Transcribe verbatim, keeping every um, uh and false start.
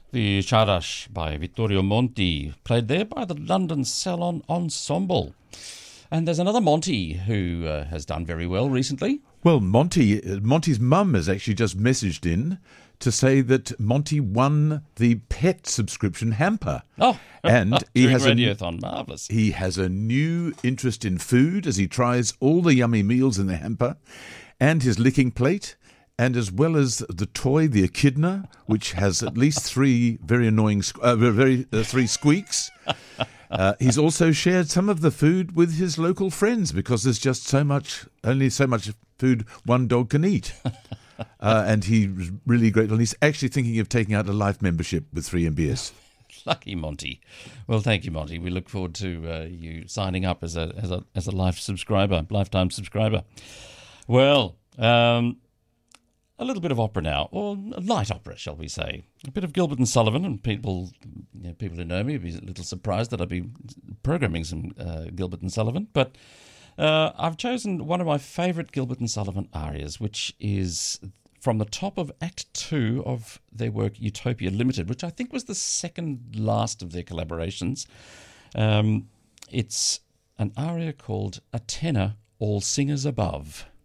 The Sharash by Vittorio Monti, played there by the London Salon Ensemble. And there's another Monty who uh, has done very well recently. Well, Monty, Monty's mum has actually just messaged in to say that Monty won the pet subscription hamper. Oh, and he has Radiothon, marvellous. He has a new interest in food as he tries all the yummy meals in the hamper, and his licking plate, and as well as the toy, the echidna, which has at least three very annoying, uh, very uh, three squeaks. Uh, he's also shared some of the food with his local friends because there's just so much, only so much food one dog can eat. Uh, and he's really grateful. And he's actually thinking of taking out a life membership with three M B S. Lucky Monty. Well, thank you, Monty. We look forward to uh, you signing up as a as a as a life subscriber, lifetime subscriber. Well, um, a little bit of opera now, or light opera, shall we say? A bit of Gilbert and Sullivan, and people, you know, people who know me would be a little surprised that I'd be programming some uh, Gilbert and Sullivan, but uh, I've chosen one of my favourite Gilbert and Sullivan arias, which is from the top of Act Two of their work Utopia Limited, which I think was the second last of their collaborations. Um, it's an aria called A Tenor, All Singers Above.